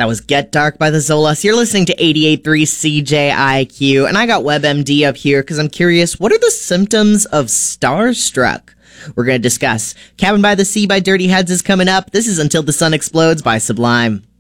That was Get Dark by the Zolas. You're listening to 88.3 CJIQ, and I got WebMD up here because I'm curious, what are the symptoms of starstruck? We're going to discuss. Cabin by the Sea by Dirty Heads is coming up. This is Until the Sun Explodes by Sublime.